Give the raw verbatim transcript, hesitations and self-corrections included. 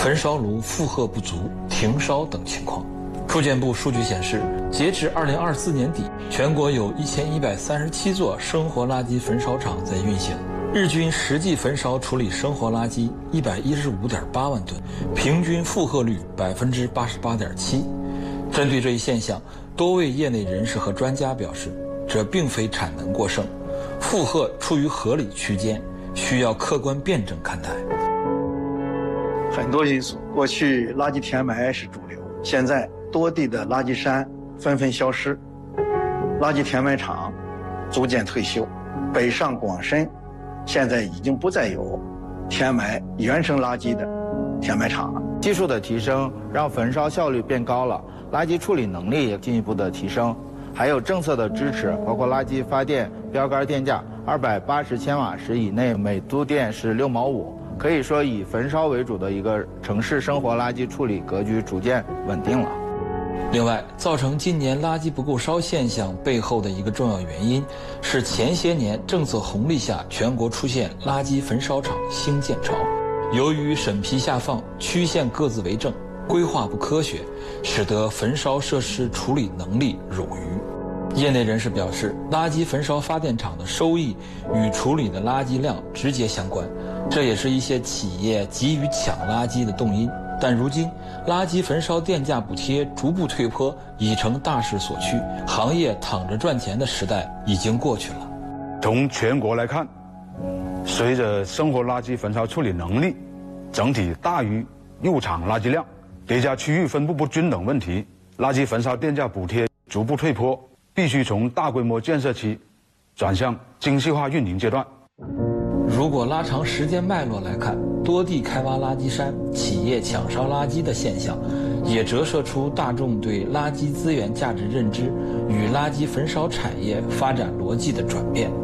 焚烧炉负荷不足、停烧等情况。住建部数据显示，截至二零二四年底，全国有一千一百三十七座生活垃圾焚烧厂在运行，日均实际焚烧处理生活垃圾一百一十五点八万吨，平均负荷率百分之八十八点七。针对这一现象，多位业内人士和专家表示，这并非产能过剩，负荷处于合理区间，需要客观辩证看待。 很多因素，过去垃圾填埋是主流，现在多地的垃圾山纷纷消失，垃圾填埋场逐渐退休，北上广深现在已经不再有填埋原生垃圾的填埋场了。 技术的提升让焚烧效率变高了，垃圾处理能力也进一步的提升，还有政策的支持，包括垃圾发电标杆电价二百八十千瓦时以内每度电是六毛五。可以说，以焚烧为主的一个城市生活垃圾处理格局逐渐稳定了。 另外，造成今年垃圾不够烧现象背后的一个重要原因是前些年政策红利下，全国出现垃圾焚烧厂兴建潮。由于审批下放、区县各自为政、规划不科学，使得焚烧设施处理能力冗余。业内人士表示，垃圾焚烧发电厂的收益与处理的垃圾量直接相关，这也是一些企业急于抢垃圾的动因。但如今，垃圾焚烧电价补贴逐步退坡，已成大势所趋，行业躺着赚钱的时代已经过去了。 从全国来看，随着生活垃圾焚烧处理能力整体大于入场垃圾量，叠加区域分布不均等问题，垃圾焚烧电价补贴逐步退坡，必须从大规模建设期转向精细化运营阶段。 如果拉长时间脉络来看，多地开挖垃圾山、企业抢烧垃圾的现象，也折射出大众对垃圾资源价值认知与垃圾焚烧产业发展逻辑的转变。